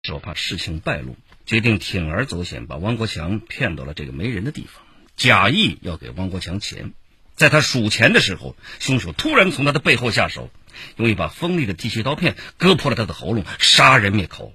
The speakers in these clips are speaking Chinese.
我怕事情败露，决定铤而走险，把汪国强骗到了这个没人的地方，假意要给汪国强钱。在他数钱的时候，凶手突然从他的背后下手，用一把锋利的剃须刀片割破了他的喉咙，杀人灭口。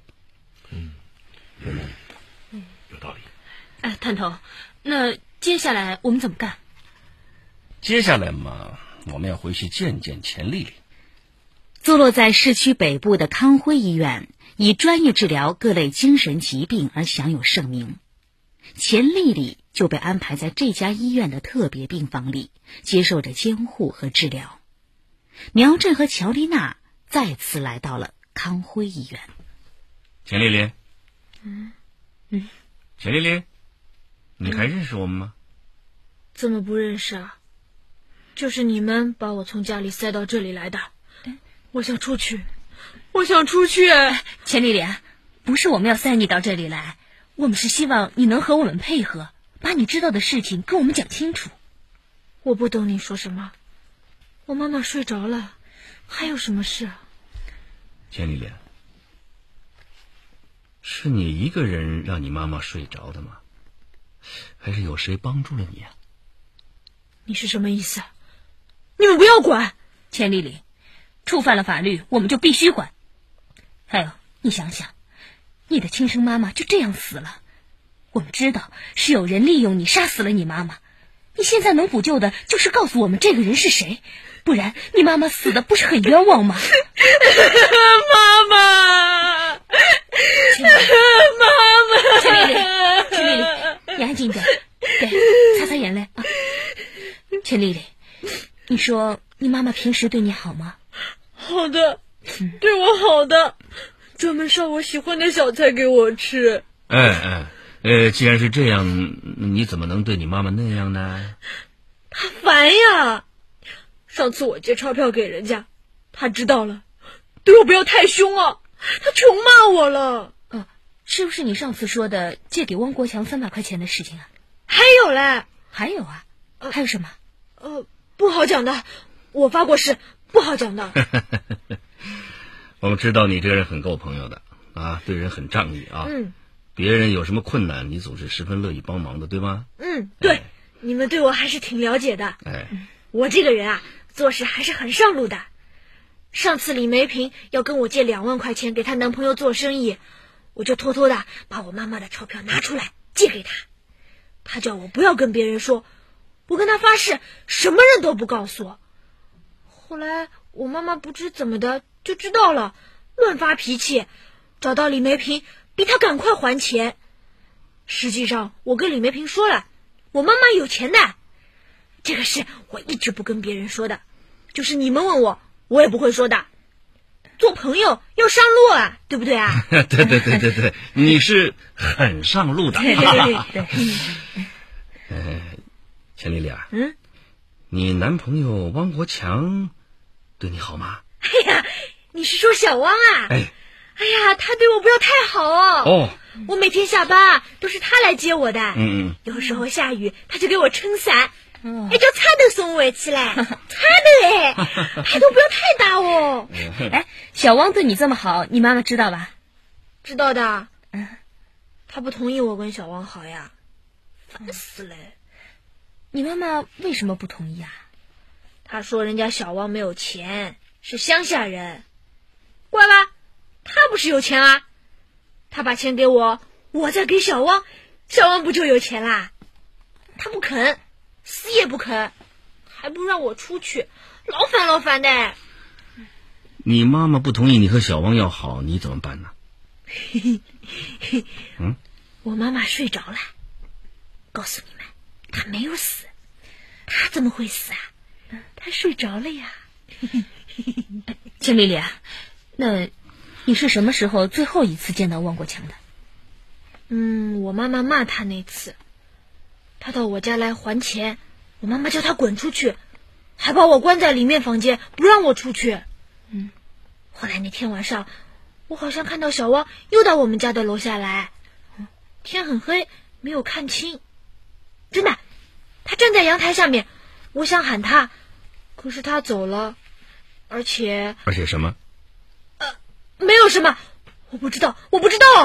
有道理。 哎，探头，那接下来我们怎么干？ 接下来嘛，我们要回去见见钱丽丽。 坐落在市区北部的康辉医院，以专业治疗各类精神疾病而享有盛名。钱丽丽就被安排在这家医院的特别病房里，接受着监护和治疗。苗振和乔丽娜再次来到了康辉医院。 钱丽丽，钱丽丽，你还认识我们吗？ 怎么不认识啊？就是你们把我从家里塞到这里来的。我想出去，我想出去。 钱丽丽，不是我们要塞你到这里来，我们是希望你能和我们配合，把你知道的事情跟我们讲清楚。 我不懂你说什么，我妈妈睡着了，还有什么事啊？ 钱丽丽，是你一个人让你妈妈睡着的吗？还是有谁帮助了你啊？ 你是什么意思？你们不要管！ 钱丽丽，触犯了法律，我们就必须管。还有，你想想，你的亲生妈妈就这样死了，我们知道是有人利用你杀死了你妈妈，你现在能补救的就是告诉我们这个人是谁，不然你妈妈死的不是很冤枉吗？ 妈妈， 钱丽丽，钱丽丽，你安静点，给擦擦眼泪啊。钱丽丽，你说你妈妈平时对你好吗？ 好的，对我好的，专门烧我喜欢的小菜给我吃。 既然是这样，你怎么能对你妈妈那样呢？ 她烦呀！上次我借钞票给人家，她知道了，对我不要太凶啊，她穷骂我了。 是不是你上次说的借给汪国强300块钱的事情啊？ 还有嘞。 还有啊？还有什么？ 不好讲的，我发过誓，不好讲的。 我们知道你这个人很够朋友的啊，对人很仗义啊。别人有什么困难，你总是十分乐意帮忙的，对吗？ 对，你们对我还是挺了解的。我这个人啊，做事还是很上路的。上次李梅萍要跟我借2万块钱给她男朋友做生意，我就偷偷的把我妈妈的钞票拿出来借给她。她叫我不要跟别人说，我跟她发誓什么人都不告诉。后来我妈妈不知怎么的就知道了，乱发脾气，找到李梅萍逼她赶快还钱。实际上我跟李梅萍说了，我妈妈有钱的，这个事我一直不跟别人说的，就是你们问我，我也不会说的。做朋友要上路啊，对不对啊？ 对，你是很上路的。 对。 钱丽丽啊，你男朋友汪国强对你好吗？ 哎呀，你是说小汪啊？哎呀，他对我不要太好哦。我每天下班都是他来接我的。有时候下雨，他就给我撑伞。叫擦都送回去嘞，擦的嘞，态度不要太大哦。 小汪对你这么好，你妈妈知道吧？ 知道的。他不同意我跟小汪好呀，烦死了。 你妈妈为什么不同意啊？ 她说人家小汪没有钱，是乡下人。怪吧，他不是有钱啊？他把钱给我，我再给小汪，小汪不就有钱啦？他不肯，死也不肯，还不让我出去，老烦的。 你妈妈不同意你和小汪要好，你怎么办呢？ 我妈妈睡着了，告诉你们，她没有死。她怎么会死啊？她睡着了呀。 钱丽丽啊，那你是什么时候最后一次见到汪国强的？ 我妈妈骂他那次，他到我家来还钱，我妈妈叫他滚出去，还把我关在里面房间，不让我出去。后来那天晚上，我好像看到小汪又到我们家的楼下来，天很黑，没有看清。真的，他站在阳台下面，我想喊他，可是他走了，而且什么？ 没有什么， 我不知道。